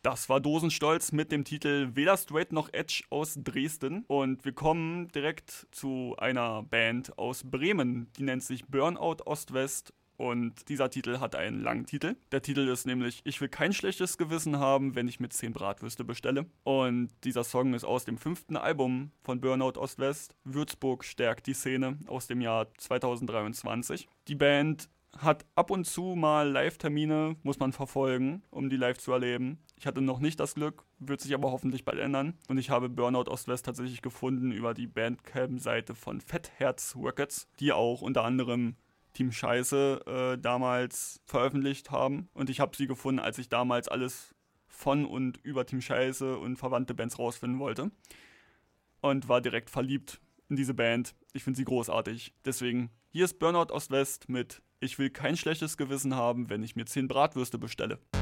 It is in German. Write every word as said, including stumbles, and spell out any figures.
Das war Dosenstolz mit dem Titel Weder Straight noch Edge aus Dresden. Und wir kommen direkt zu einer Band aus Bremen, die nennt sich Burnout Ost-West. Und dieser Titel hat einen langen Titel. Der Titel ist nämlich Ich will kein schlechtes Gewissen haben, wenn ich mir zehn Bratwürste bestelle. Und dieser Song ist aus dem fünften Album von Burnout Ost-West. Würzburg stärkt die Szene aus dem Jahr zweitausenddreiundzwanzig. Die Band hat ab und zu mal Live-Termine, muss man verfolgen, um die live zu erleben. Ich hatte noch nicht das Glück, wird sich aber hoffentlich bald ändern. Und ich habe Burnout Ost-West tatsächlich gefunden über die Bandcamp-Seite von Fettherz Records, die auch unter anderem Team Scheiße äh, damals veröffentlicht haben. Und ich habe sie gefunden, als ich damals alles von und über Team Scheiße und verwandte Bands rausfinden wollte. Und war direkt verliebt in diese Band. Ich finde sie großartig. Deswegen, hier ist Burnout Ost-West mit Ich will kein schlechtes Gewissen haben, wenn ich mir zehn Bratwürste bestelle.